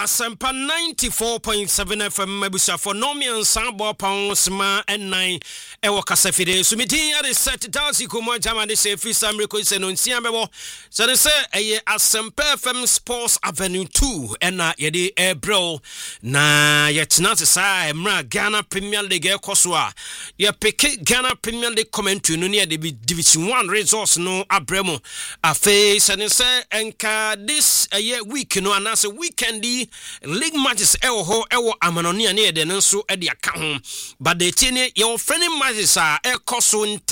Asempa 94.7 FM Mabusa for Nomian Sabo Pound Sma and 9 Ewa Casafide. So meeting at the set Dalsi Kuma Jama de say free some requests and Siamebo. So they say a Asempa FM Sports Avenue 2 and yedi ebro na yet not a say Mra Ghana Premier League Koswa. Ya pick Ghana Premier League commentary no near the Division 1 resource no abremo. A face and say enka this a year week no and as a weekend league matches ewo amanoni ane de nso e de aka ho but the tine your friendly matches are e koso